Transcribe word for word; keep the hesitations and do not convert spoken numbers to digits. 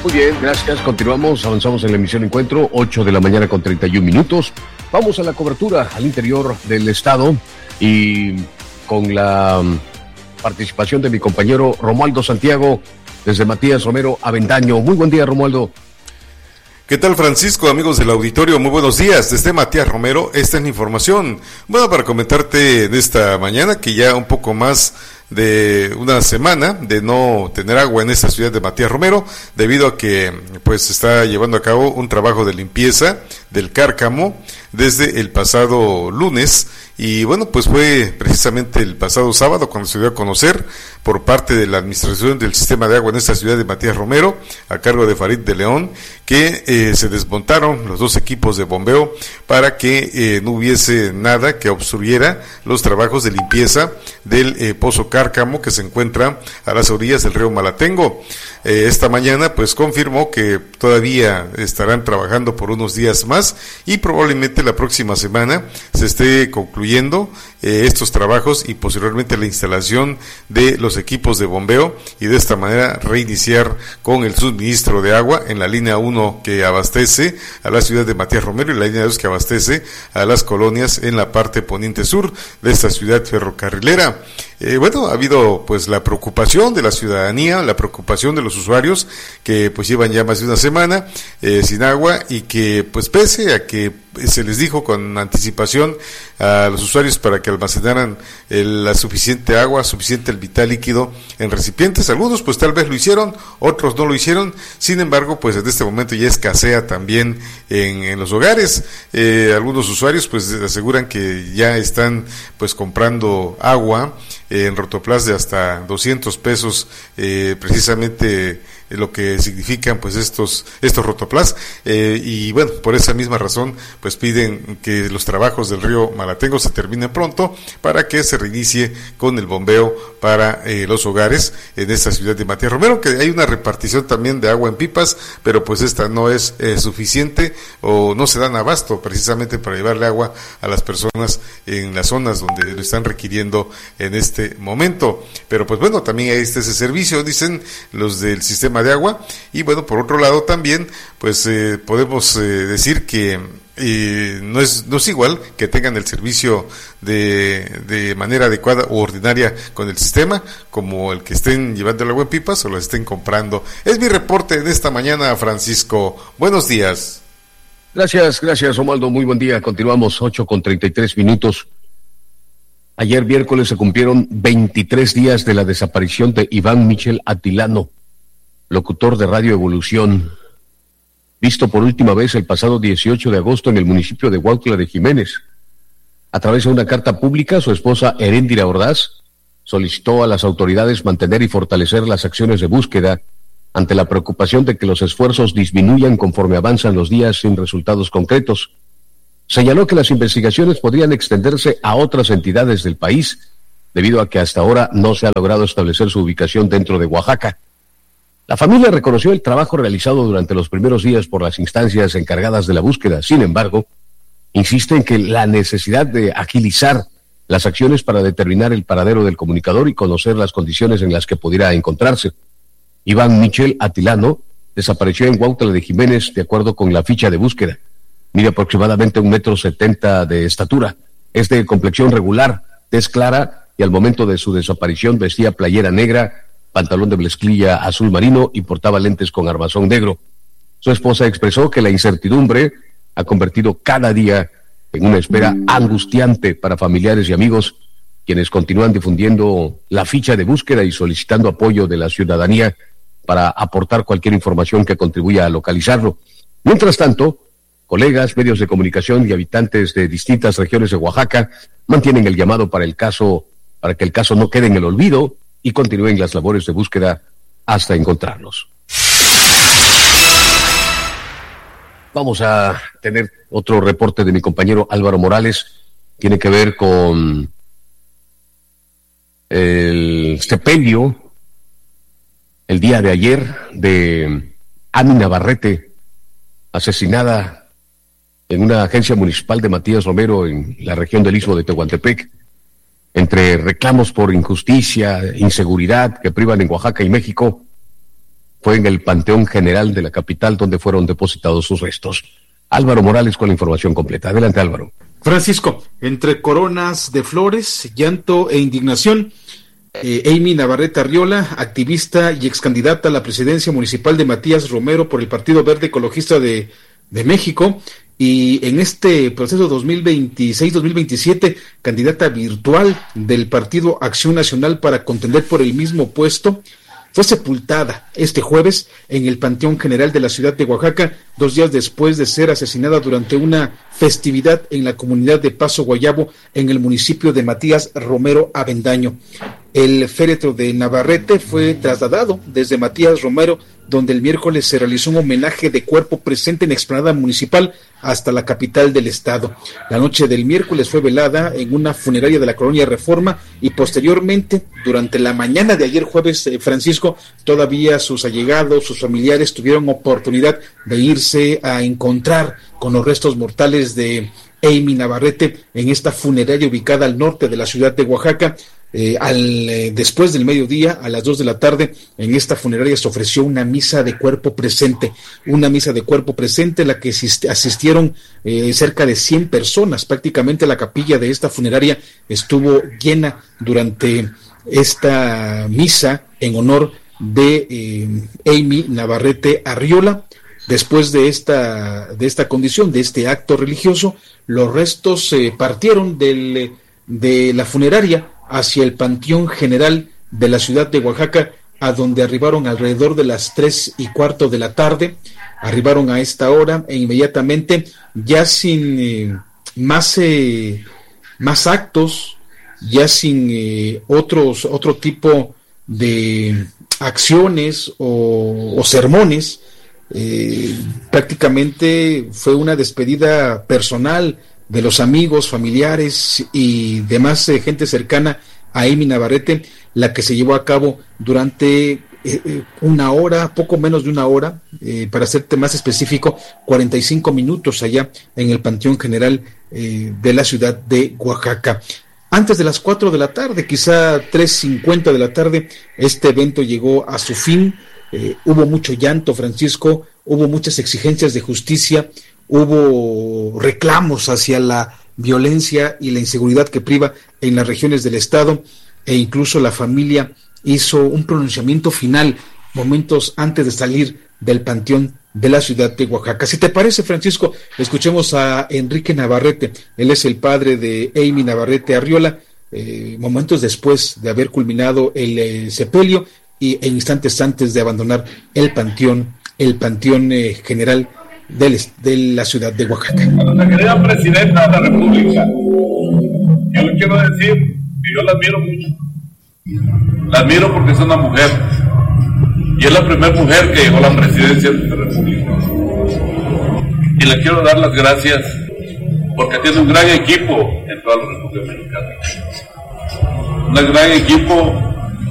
Muy bien, gracias. Continuamos, avanzamos en la emisión Encuentro, ocho de la mañana con treinta y un minutos. Vamos a la cobertura al interior del estado y con la participación de mi compañero Romualdo Santiago desde Matías Romero Avendaño. Muy buen día, Romualdo. ¿Qué tal, Francisco, amigos del auditorio? Muy buenos días. Desde Matías Romero, esta es la información. Bueno, para comentarte de esta mañana que ya un poco más de una semana de no tener agua en esta ciudad de Matías Romero, debido a que pues se está llevando a cabo un trabajo de limpieza del Cárcamo desde el pasado lunes, y bueno, pues fue precisamente el pasado sábado cuando se dio a conocer por parte de la administración del sistema de agua en esta ciudad de Matías Romero, a cargo de Farid de León, que eh, se desmontaron los dos equipos de bombeo para que eh, no hubiese nada que obstruyera los trabajos de limpieza del eh, Pozo Cárcamo, que se encuentra a las orillas del río Malatengo. Eh, esta mañana pues confirmó que todavía estarán trabajando por unos días más y probablemente la próxima semana se esté concluyendo eh, estos trabajos y posteriormente la instalación de los equipos de bombeo, y de esta manera reiniciar con el suministro de agua en la línea uno que abastece a la ciudad de Matías Romero y la línea dos que abastece a las colonias en la parte poniente sur de esta ciudad ferrocarrilera. Eh, bueno, ha habido pues la preocupación de la ciudadanía, la preocupación de los usuarios que pues llevan ya más de una semana eh, sin agua, y que pues pese a que se les dijo con anticipación a los usuarios para que almacenaran el, la suficiente agua, suficiente el vital líquido en recipientes, algunos pues tal vez lo hicieron, otros no lo hicieron. Sin embargo, pues en este momento ya escasea también en, en los hogares. Eh, algunos usuarios pues aseguran que ya están pues comprando agua eh, en Rotoplas de hasta doscientos pesos, eh, precisamente lo que significan pues estos estos Rotoplas, eh, y bueno, por esa misma razón pues piden que los trabajos del río Malatengo se terminen pronto para que se reinicie con el bombeo para eh, los hogares en esta ciudad de Matías Romero, que hay una repartición también de agua en pipas, pero pues esta no es eh, suficiente, o no se dan abasto precisamente para llevarle agua a las personas en las zonas donde lo están requiriendo en este momento. Pero pues bueno, también hay este ese servicio, dicen los del sistema de agua. Y bueno, por otro lado también pues eh, podemos eh, decir que eh, no es no es igual que tengan el servicio de, de manera adecuada o ordinaria con el sistema, como el que estén llevando el agua en pipas o lo estén comprando. Es mi reporte en esta mañana, Francisco. Buenos días. Gracias, gracias, Romualdo. Muy buen día. Continuamos, ocho con treinta y tres minutos. Ayer miércoles se cumplieron veintitrés días de la desaparición de Iván Michel Atilano, locutor de Radio Evolución, visto por última vez el pasado dieciocho de agosto en el municipio de Huautla de Jiménez. A través de una carta pública, su esposa Heréndira Ordaz solicitó a las autoridades mantener y fortalecer las acciones de búsqueda ante la preocupación de que los esfuerzos disminuyan conforme avanzan los días sin resultados concretos. Señaló que las investigaciones podrían extenderse a otras entidades del país, debido a que hasta ahora no se ha logrado establecer su ubicación dentro de Oaxaca. La familia reconoció el trabajo realizado durante los primeros días por las instancias encargadas de la búsqueda. Sin embargo, insiste en que la necesidad de agilizar las acciones para determinar el paradero del comunicador y conocer las condiciones en las que pudiera encontrarse. Iván Michel Atilano desapareció en Huautla de Jiménez de acuerdo con la ficha de búsqueda. Mide aproximadamente un metro setenta de estatura. Es de complexión regular, tez clara, y al momento de su desaparición vestía playera negra, pantalón de mezclilla azul marino y portaba lentes con armazón negro. Su esposa expresó que la incertidumbre ha convertido cada día en una espera angustiante para familiares y amigos, quienes continúan difundiendo la ficha de búsqueda y solicitando apoyo de la ciudadanía para aportar cualquier información que contribuya a localizarlo. Mientras tanto, colegas, medios de comunicación y habitantes de distintas regiones de Oaxaca mantienen el llamado para el caso, para que el caso no quede en el olvido y continúen las labores de búsqueda hasta encontrarlos. Vamos a tener otro reporte de mi compañero Álvaro Morales. Tiene que ver con el sepelio el día de ayer de Ani Navarrete, asesinada en una agencia municipal de Matías Romero en la región del Istmo de Tehuantepec. Entre reclamos por injusticia, inseguridad que privan en Oaxaca y México, fue en el Panteón General de la capital donde fueron depositados sus restos. Álvaro Morales con la información completa. Adelante, Álvaro. Francisco, entre coronas de flores, llanto e indignación, eh, Amy Navarrete Arriola, activista y excandidata a la presidencia municipal de Matías Romero por el Partido Verde Ecologista de, de México, y en este proceso dos mil veintiséis dos mil veintisiete, candidata virtual del Partido Acción Nacional para contender por el mismo puesto, fue sepultada este jueves en el Panteón General de la ciudad de Oaxaca, dos días después de ser asesinada durante una festividad en la comunidad de Paso Guayabo, en el municipio de Matías Romero Avendaño. El féretro de Navarrete fue trasladado desde Matías Romero, donde el miércoles se realizó un homenaje de cuerpo presente en explanada municipal, hasta la capital del estado. La noche del miércoles fue velada en una funeraria de la colonia Reforma, y posteriormente, durante la mañana de ayer jueves, eh, Francisco, todavía sus allegados, sus familiares tuvieron oportunidad de irse a encontrar con los restos mortales de Amy Navarrete en esta funeraria ubicada al norte de la ciudad de Oaxaca. Eh, al, eh, después del mediodía, a las dos de la tarde, en esta funeraria se ofreció una misa de cuerpo presente, una misa de cuerpo presente, en la que asistieron eh, cerca de cien personas. Prácticamente la capilla de esta funeraria estuvo llena durante esta misa en honor de eh, Amy Navarrete Arriola. Después de esta, de esta condición, de este acto religioso, los restos eh, partieron del, de la funeraria hacia el Panteón General de la ciudad de Oaxaca, a donde arribaron alrededor de las tres y cuarto de la tarde. Arribaron a esta hora e inmediatamente, ya sin eh, más, eh, más actos, ya sin eh, otros, otro tipo de acciones o, o sermones, eh, prácticamente fue una despedida personal de los amigos, familiares y demás eh, gente cercana a Amy Navarrete, la que se llevó a cabo durante eh, una hora, poco menos de una hora, eh, para serte más específico, cuarenta y cinco minutos allá en el Panteón General eh, de la ciudad de Oaxaca. Antes de las cuatro de la tarde, quizá tres cincuenta de la tarde, este evento llegó a su fin. Eh, hubo mucho llanto, Francisco, hubo muchas exigencias de justicia, hubo reclamos hacia la violencia y la inseguridad que priva en las regiones del estado, e incluso la familia hizo un pronunciamiento final momentos antes de salir del panteón de la ciudad de Oaxaca. Si te parece, Francisco, escuchemos a Enrique Navarrete. Él es el padre de Amy Navarrete Arriola, eh, momentos después de haber culminado el eh, sepelio y en instantes antes de abandonar el panteón, el panteón eh, general de, de la ciudad de Oaxaca. A nuestra querida presidenta de la República, yo le quiero decir que yo la admiro mucho. La admiro porque es una mujer, y es la primera mujer que llegó a la presidencia de la República. Y le quiero dar las gracias porque tiene un gran equipo en toda la República Mexicana. Un gran equipo